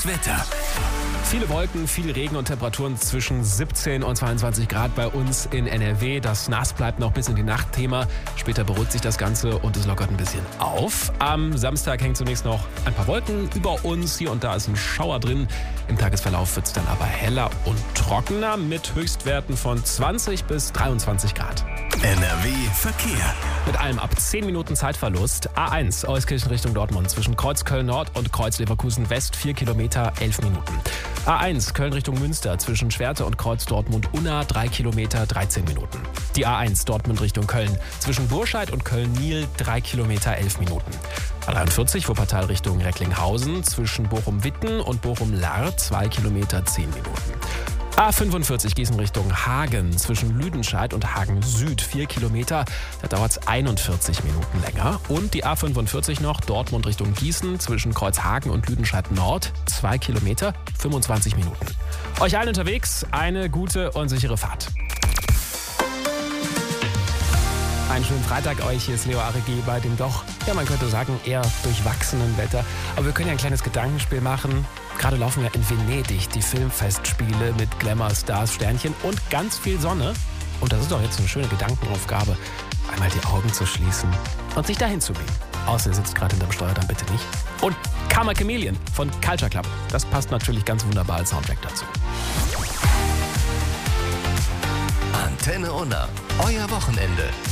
Das Wetter. Viele Wolken, viel Regen und Temperaturen zwischen 17 und 22 Grad bei uns in NRW. Das Nass bleibt noch bis in die Nacht Thema. Später beruhigt sich das Ganze und es lockert ein bisschen auf. Am Samstag hängen zunächst noch ein paar Wolken über uns. Hier und da ist ein Schauer drin. Im Tagesverlauf wird es dann aber heller und trockener mit Höchstwerten von 20 bis 23 Grad. NRW Verkehr. Mit allem ab 10 Minuten Zeitverlust. A1 Euskirchen Richtung Dortmund zwischen Kreuz Köln Nord und Kreuz Leverkusen West 4 Kilometer 11 Minuten. A1 Köln Richtung Münster zwischen Schwerte und Kreuz Dortmund Unna 3 Kilometer 13 Minuten. Die A1 Dortmund Richtung Köln zwischen Burscheid und Köln-Niel 3 Kilometer 11 Minuten. A43 Wuppertal Richtung Recklinghausen zwischen Bochum-Witten und Bochum-Lahr 2 Kilometer 10 Minuten. A45 Gießen Richtung Hagen zwischen Lüdenscheid und Hagen Süd 4 Kilometer, da dauert es 41 Minuten länger. Und die A45 noch Dortmund Richtung Gießen zwischen Kreuzhagen und Lüdenscheid Nord 2 Kilometer 25 Minuten. Euch allen unterwegs eine gute und sichere Fahrt. Einen schönen Freitag euch, hier ist Leo Aregi bei dem doch, ja man könnte sagen, eher durchwachsenen Wetter. Aber wir können ja ein kleines Gedankenspiel machen. Gerade laufen ja in Venedig die Filmfestspiele mit Glamour, Stars, Sternchen und ganz viel Sonne. Und das ist doch jetzt eine schöne Gedankenaufgabe, einmal die Augen zu schließen und sich dahin zu beamen. Außer ihr sitzt gerade hinterm Steuer, dann bitte nicht. Und Karma Chameleon von Culture Club, das passt natürlich ganz wunderbar als Soundtrack dazu. Antenne Unna, euer Wochenende.